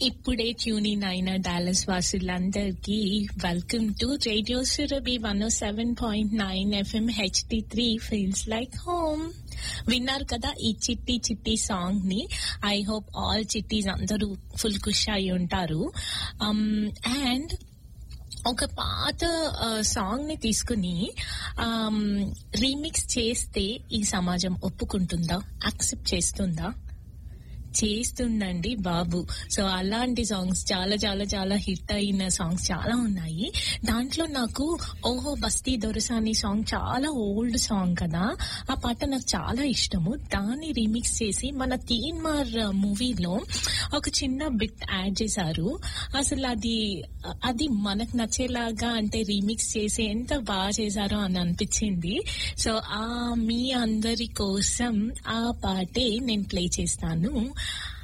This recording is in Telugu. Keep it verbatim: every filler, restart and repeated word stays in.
ఇప్పుడే ట్యూన్ ఇన్ అయిన Dallas వాసులందరికీ welcome to radio Surabhi one oh seven point nine FM HD three feels like home. విన్నారు కదా ఈ చిట్టి చిట్టి సాంగ్ ని. ఐ హోప్ ఆల్ చిట్టీస్ అందరూ ఫుల్ ఖుష్ అయి ఉంటారు. అండ్ ఒక పాత సాంగ్ ని తీసుకుని రీమిక్స్ చేస్తే ఈ సమాజం ఒప్పుకుంటుందా, యాక్సెప్ట్ చేస్తుందా? చేస్తుందండి బాబు. సో అలాంటి సాంగ్స్ చాలా చాలా చాలా హిట్ అయిన సాంగ్స్ చాలా ఉన్నాయి. దాంట్లో నాకు ఓహో బస్తీ దొరసాని సాంగ్ చాలా ఓల్డ్ సాంగ్ కదా, ఆ పాట నాకు చాలా ఇష్టము. దాన్ని రీమిక్స్ చేసి మన తీన్మార్ మూవీలో ఒక చిన్న బిట్ యాడ్ చేశారు. అసలు అది అది మనకు నచ్చేలాగా అంటే రీమిక్స్ చేసి ఎంత బాగా చేశారో అని అనిపించింది. సో ఆ మీ అందరి కోసం ఆ పాటే నేను ప్లే చేస్తాను.